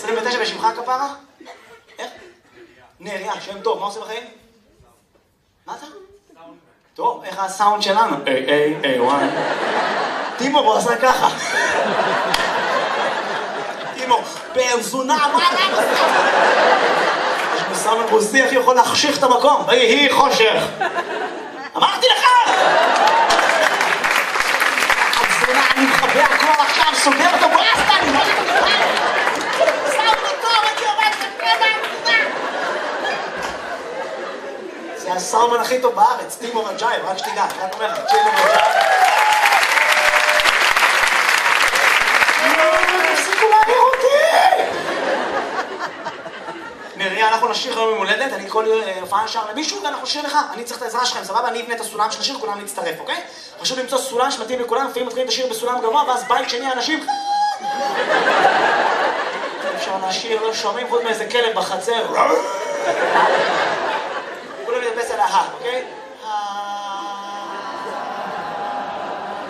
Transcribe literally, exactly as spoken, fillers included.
עשרים ותשע בשמך כפרה? איך? נריה, שם טוב, מה עושה בחיים? מה אתה? טוב, איך הסאונד שלנו? איי, איי, איי, וואי. טימו, בוא עשה ככה. טימו, בן זונה, מה אתה? יש מסאמן רוסי, איך יכול להחשיך את המקום? ויהי חושך. אמרתי לך! הזונה, אני מחבא הכל עכשיו, סוגר אותו ברסטה, אני לא יודע. סאונד טוב, אני עובד ככה. זה הסאומן הכי טוב בארץ, טימו רג'ייב, רק שתדע, רק אומר, צ'ימו רג'ייב. תפסיקו להעיר אותי! נריה, אנחנו נשיר היום ממולדת, אני כל הופעה נשאר למישהו ואנחנו נשיר לך, אני צריך את העזרה שלכם, סבבה? אני אבנה את הסולם של השיר, כולם נצטרף, אוקיי? חשוב למצוא סולם שמתאים לכולם, לפעמים מתחילים את השיר בסולם גבוה, ואז בית שני אנשים... אפשר לשיר, לא שומעים חוץ מאיזה כלב בחצר.